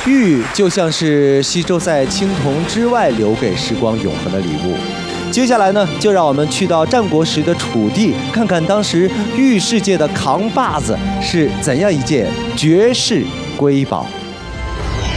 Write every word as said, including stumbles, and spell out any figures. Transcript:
玉就像是西周在青铜之外留给时光永恒的礼物。接下来呢，就让我们去到战国时的楚地，看看当时玉世界的扛把子是怎样一件绝世瑰宝。